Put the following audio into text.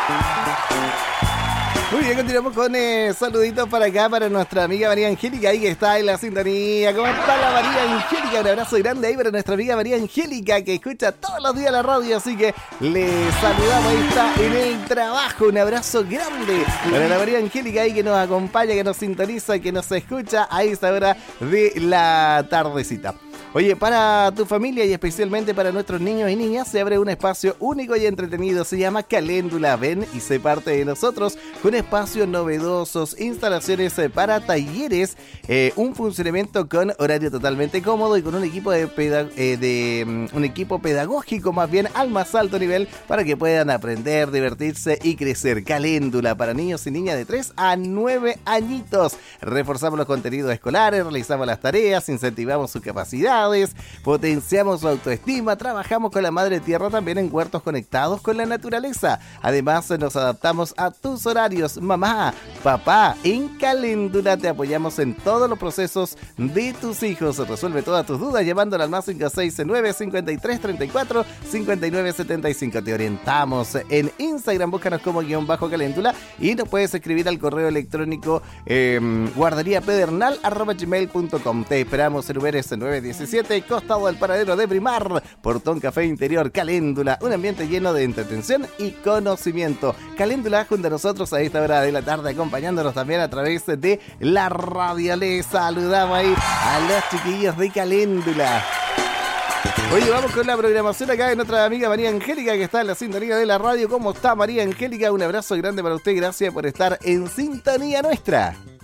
Muy bien, continuamos con saluditos para acá, para nuestra amiga María Angélica, ahí que está en la sintonía. ¿Cómo está la María Angélica? Un abrazo grande ahí para nuestra amiga María Angélica, que escucha todos los días la radio, así que le saludamos, ahí está en el trabajo. Un abrazo grande para la María Angélica ahí que nos acompaña, que nos sintoniza, que nos escucha a esta hora de la tardecita. Oye, para tu familia y especialmente para nuestros niños y niñas se abre un espacio único y entretenido, se llama Caléndula. Ven y sé parte de nosotros con espacios novedosos, instalaciones para talleres, un funcionamiento con horario totalmente cómodo y con un equipo un equipo pedagógico más bien al más alto nivel para que puedan aprender, divertirse y crecer. Caléndula para niños y niñas de 3 a 9 añitos. Reforzamos los contenidos escolares, realizamos las tareas, incentivamos su capacidad, potenciamos su autoestima, trabajamos con la madre tierra también en huertos conectados con la naturaleza. Además nos adaptamos a tus horarios. Mamá, papá, en Caléndula te apoyamos en todos los procesos de tus hijos. Resuelve todas tus dudas llamándola al más 569 53 34 59 75. Te orientamos en Instagram, búscanos como _Caléndula y nos puedes escribir al correo electrónico guardariapedernal@gmail.com. Te esperamos en UBS 917, costado del paradero de Primar, Portón Café Interior. Caléndula, un ambiente lleno de entretención y conocimiento. Caléndula junto a nosotros a esta hora de la tarde, acompañándonos también a través de la radio. Les saludamos ahí a los chiquillos de Caléndula. Oye, vamos con la programación acá de nuestra amiga María Angélica, que está en la sintonía de la radio. ¿Cómo está María Angélica? Un abrazo grande para usted, gracias por estar en sintonía nuestra.